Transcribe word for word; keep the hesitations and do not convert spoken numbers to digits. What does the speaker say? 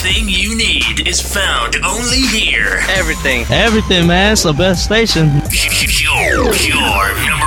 Everything you need is found only here. Everything. Everything, man. It's the best station. Your, your number